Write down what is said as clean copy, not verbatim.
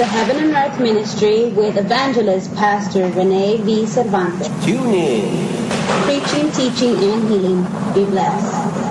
the Heaven and Earth Ministry with evangelist Pastor Rene V. Cervantes. Tune in. Preaching, teaching, and healing. Be blessed.